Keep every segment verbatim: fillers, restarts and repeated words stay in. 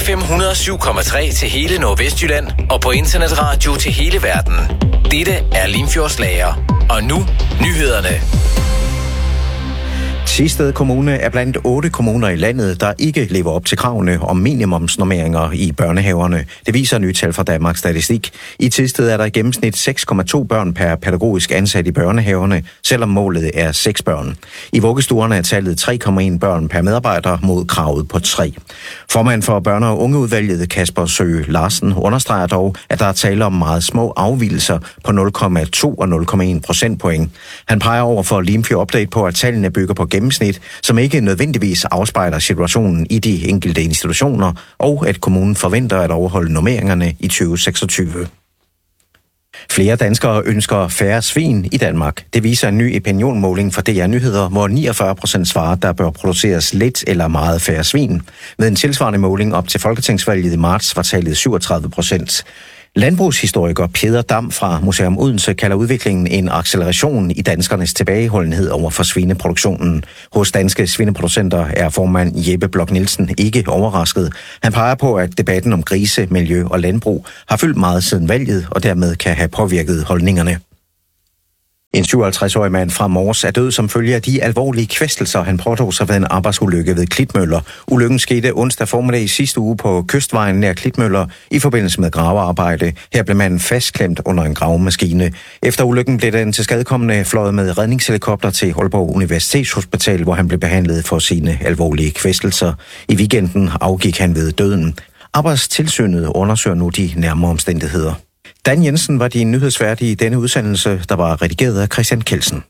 F M et hundrede og syv komma tre til hele Nordvestjylland og på internetradio til hele verden. Dette er Limfjordsslager. Og nu nyhederne. Thisted Kommune er blandt otte kommuner i landet, der ikke lever op til kravene om minimumsnormeringer i børnehaverne. Det viser nye tal fra Danmarks Statistik. I Thisted er der i gennemsnit seks komma to børn per pædagogisk ansat i børnehaverne, selvom målet er seks børn. I vuggestuerne er tallet tre komma en børn per medarbejder mod kravet på tre. Formand for børne- og ungeudvalget Kasper Søe Larsen understreger dog, at der er tale om meget små afvigelser på nul komma to og nul komma en procentpoint. Han peger over for Limfjord Update på, at tallene bygger på gennemsnit, som ikke nødvendigvis afspejler situationen i de enkelte institutioner, og at kommunen forventer at overholde normeringerne i tyve seksogtyve. Flere danskere ønsker færre svin i Danmark. Det viser en ny opinionmåling for D R Nyheder, hvor niogfyrre procent svarer, der bør produceres lidt eller meget færre svin. Med en tilsvarende måling op til folketingsvalget i marts var tallet syvogtredive procent. Landbrugshistoriker Peder Dam fra Museum Odense kalder udviklingen en acceleration i danskernes tilbageholdenhed over for svineproduktionen. Hos danske svineproducenter er formand Jeppe Blok Nielsen ikke overrasket. Han peger på, at debatten om grise, miljø og landbrug har fyldt meget siden valget og dermed kan have påvirket holdningerne. En syvoghalvtreds-årig mand fra Mors er død som følge af de alvorlige kvæstelser, han påtog sig ved en arbejdsulykke ved Klitmøller. Ulykken skete onsdag formiddag i sidste uge på kystvejen nær Klitmøller i forbindelse med gravearbejde. Her blev manden fastklemt under en gravemaskine. Efter ulykken blev den tilskadekomne fløjet med redningshelikopter til Aalborg Universitetshospital, hvor han blev behandlet for sine alvorlige kvæstelser. I weekenden afgik han ved døden. Arbejdstilsynet undersøger nu de nærmere omstændigheder. Dan Jensen var din nyhedsvært i denne udsendelse, der var redigeret af Christian Kelsen.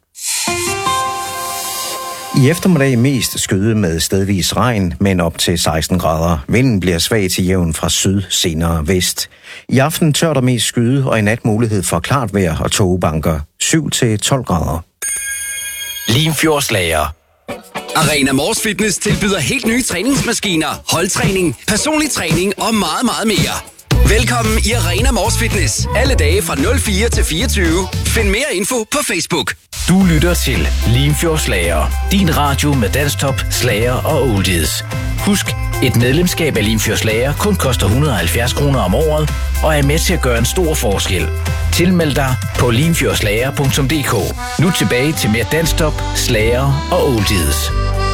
I eftermiddag mest skyde med stedvis regn, men op til seksten grader. Vinden bliver svag til jævn fra syd, senere vest. I aften tør der mest skyde, og i nat mulighed for klart vejr og tågebanker. syv til tolv grader. Limfjordsslager. Arena Mors Fitness tilbyder helt nye træningsmaskiner, holdtræning, personlig træning og meget, meget mere. Velkommen i Arena Mors Fitness. Alle dage fra nul fire til fireogtyve. Find mere info på Facebook. Du lytter til Limfjordsslager. Din radio med dansktop, slager og oldies. Husk, et medlemskab af Limfjordsslager kun koster et hundrede og halvfjerds kroner om året og er med til at gøre en stor forskel. Tilmeld dig på limfjordslager punktum d k. Nu tilbage til mere dansktop, slager og oldies.